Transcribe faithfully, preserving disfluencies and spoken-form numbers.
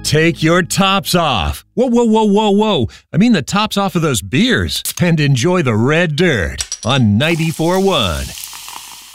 Take your tops off. Whoa, whoa, whoa, whoa, whoa. I mean the tops off of those beers. And enjoy the red dirt on ninety-four point one.